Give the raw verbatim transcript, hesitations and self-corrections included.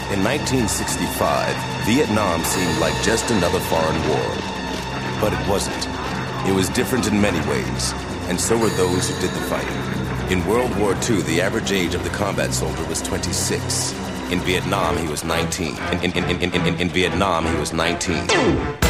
In nineteen sixty-five, Vietnam seemed like just another foreign war. But it wasn't. It was different in many ways, and so were those who did the fighting. In World War Two, the average age of the combat soldier was twenty-six. In Vietnam, he was nineteen. In, in, in, in, in, in Vietnam, he was nineteen.